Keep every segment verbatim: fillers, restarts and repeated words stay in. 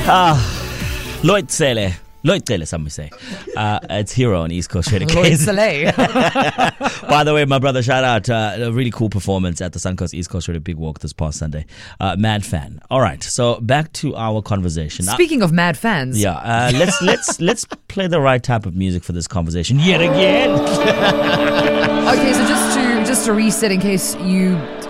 Ah, Lloyd Sele. Lloyd Sele, some may say. Uh, it's Hero on East Coast Trading. Lloyd Sele. By the way, my brother, shout out. Uh, a really cool performance at the Suncoast East Coast Trading Big Walk this past Sunday. Uh, mad fan. All right, so back to our conversation. Speaking uh, of mad fans. Yeah, uh, let's let's let's play the right type of music for this conversation yet again. Okay, so just to just to reset in case you,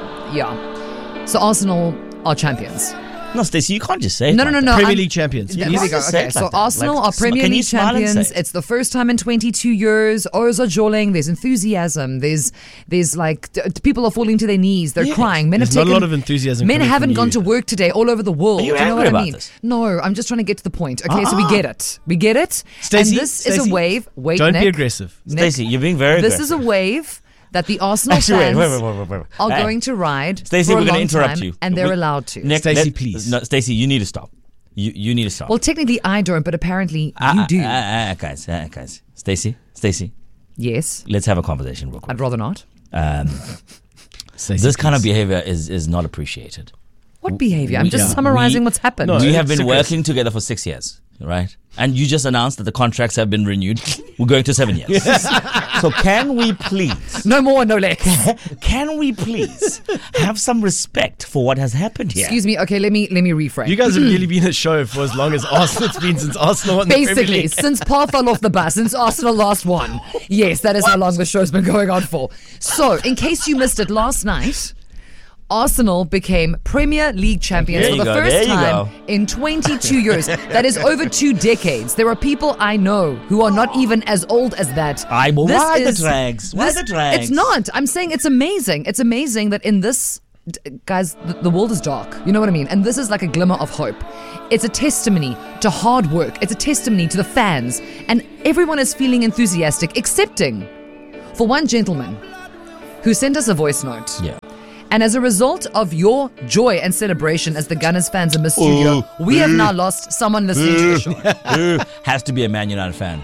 yeah. So Arsenal are champions. No, Stacey, you can't just say it. No, like no, no, that. no. Premier I'm, League champions. Here You we go. can't say Okay, it so like that. Arsenal Like, are Premier can you League smile and say champions. it? It's the first time in twenty-two years. O's are jawling. There's enthusiasm. There's, there's like t- people are falling to their knees. They're Yes. crying. Men There's have not a taken, lot of enthusiasm Men coming haven't from gone you. to work today all over the world. Are you Do you know angry what I about mean? this? No, I'm just trying to get to the point. Okay, so we Ah. get it. We get it. Stacey, and this is Stacey, a wave. Wait, Don't Nick, be aggressive. Nick, Stacey, you're being very This aggressive. is a wave that the Arsenal Actually, fans wait, wait, wait, wait, wait, wait. are Hey. going to ride Stacey, for a we're long going to interrupt time, you. and they're We- allowed to. Nick, Stacey, let- please. No, Stacey, you need to stop. You you need to stop. Well, technically I don't, but apparently Ah, you ah, do. ah, ah, guys, ah, guys. Stacey, Stacey, Yes, let's have a conversation real quick. I'd rather not. Um, Stacey, this kind of please. behavior is, is not appreciated. What behavior? I'm we- just yeah. summarizing We- what's happened. No, we it's have been aggressive. working together for six years, right? And you just announced that the contracts have been renewed. We're going to seven years. So can we please, No more, no less. can we please have some respect for what has happened here? Excuse me. Okay, let me let me reframe. You guys have really been a show for as long as Arsenal. It's been since Arsenal won the Premier Basically, League. since Paul fell off the bus, since Arsenal last won. Yes, that is how long the show's been going on for. So, in case you missed it last night, Arsenal became Premier League champions There for you the go, there first you time go. in twenty-two years. That is over two decades. There are people I know who are not even as old as that. I will This ride the is- drags. Why this- the drags? It's not. I'm saying it's amazing. It's amazing that in this, d- guys, the, the world is dark. You know what I mean? And this is like a glimmer of hope. It's a testimony to hard work. It's a testimony to the fans. And everyone is feeling enthusiastic, excepting for one gentleman who sent us a voice note. Yeah. And as a result of your joy and celebration as the Gunners fans in the studio, we have now lost someone listening to the show. Who has to be a Man United fan?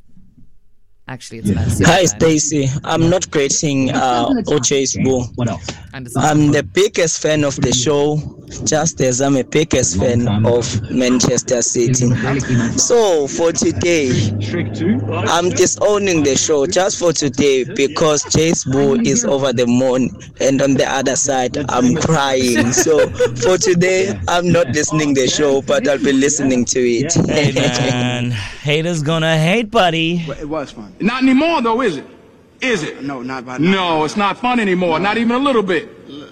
Actually, it's Man City Hi, fan. Stacey. I'm not greeting uh, O J's boo. And it's- I'm the biggest fan of the show, just as I'm a biggest fan of Manchester City. So for today, I'm disowning the show just for today because Jay's boo is over the moon, and on the other side, I'm crying. So for today, I'm not listening the show, but I'll be listening to it. Hey, man. Haters gonna hate, buddy. It was fun. Not anymore, though, is it? Is it? No, not by No, it's not fun anymore. Not even a little bit.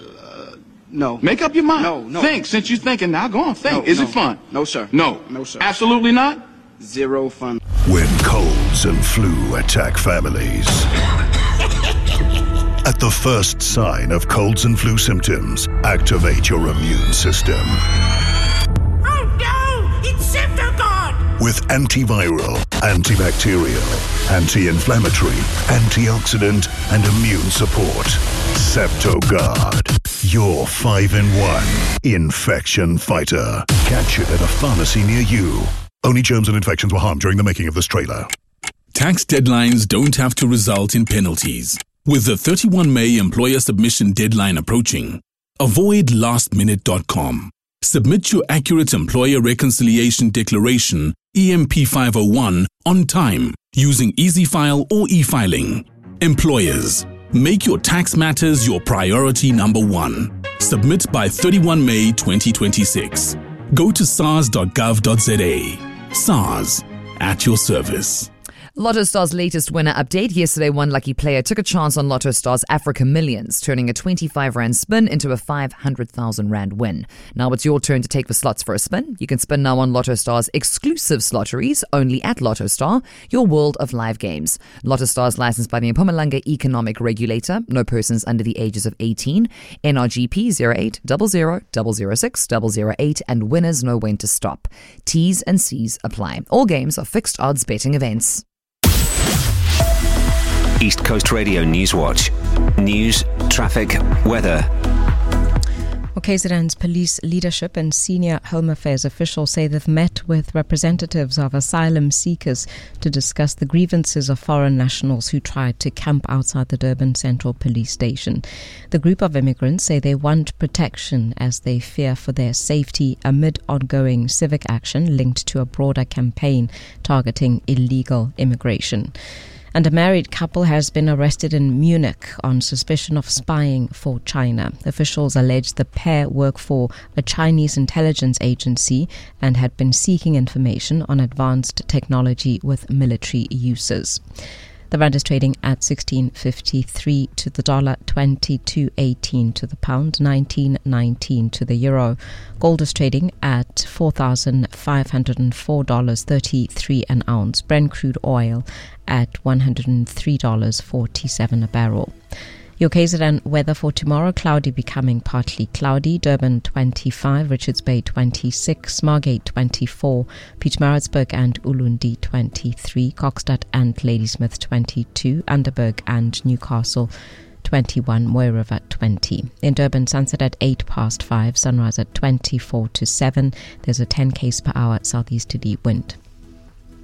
No. Make up your mind. No, no. Think. Since you're thinking now, go on, think. No, is no. it fun? No, sir. No. No, sir. Absolutely not? Zero fun. When colds and flu attack families. At the first sign of colds and flu symptoms, activate your immune system. Oh no! It's Septogod! With antiviral, antibacterial, anti-inflammatory, antioxidant, and immune support. Septogard. Your five in one infection fighter. Catch it at a pharmacy near you. Only germs and infections were harmed during the making of this trailer. Tax deadlines don't have to result in penalties. With the thirty-first of May employer submission deadline approaching, avoid last minute dot com. Submit your accurate employer reconciliation declaration, E M P five oh one, on time using EasyFile or e-filing. Employers, make your tax matters your priority number one. Submit by thirty-first of May twenty twenty-six. Go to sars dot gov dot za. SARS, at your service. Lotto Star's latest winner update. Yesterday, one lucky player took a chance on Lotto Star's Africa Millions, turning a twenty-five rand spin into a five hundred thousand rand win. Now it's your turn to take the slots for a spin. You can spin now on Lotto Star's exclusive slotteries, only at Lotto Star, your world of live games. Lotto Star is licensed by the Mpumalanga Economic Regulator. No persons under the ages of eighteen. N R G P zero eight zero zero zero zero six zero zero eight, and winners know when to stop. T's and C's apply. All games are fixed odds betting events. East Coast Radio News Watch. News, traffic, weather. Well, K Z N's police leadership and senior Home Affairs officials say they've met with representatives of asylum seekers to discuss the grievances of foreign nationals who tried to camp outside the Durban Central Police Station. The group of immigrants say they want protection as they fear for their safety amid ongoing civic action linked to a broader campaign targeting illegal immigration. And a married couple has been arrested in Munich on suspicion of spying for China. Officials allege the pair work for a Chinese intelligence agency and had been seeking information on advanced technology with military uses. The rand is trading at sixteen fifty-three to the dollar, twenty-two eighteen to the pound, nineteen nineteen to the euro. Gold is trading at four thousand five hundred four dollars and thirty-three cents an ounce. Brent crude oil at one hundred three dollars and forty-seven cents a barrel. Your K Z N weather for tomorrow: cloudy, becoming partly cloudy. Durban twenty-five, Richards Bay twenty-six, Margate twenty-four, Pietermaritzburg and Ulundi twenty-three, Kokstad and Ladysmith twenty-two, Underberg and Newcastle twenty-one, Moy River twenty. In Durban, sunset at eight past five, sunrise at twenty-four to seven. There's a ten k's per hour southeasterly wind.